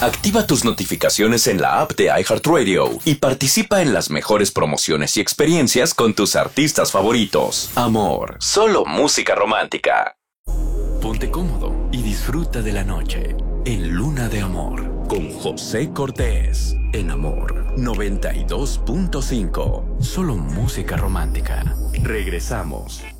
Activa tus notificaciones en la app de iHeartRadio y participa en las mejores promociones y experiencias con tus artistas favoritos. Amor, solo música romántica. Ponte cómodo y disfruta de la noche en Luna de Amor con José Cortés. En Amor 92.5. Solo música romántica. Regresamos.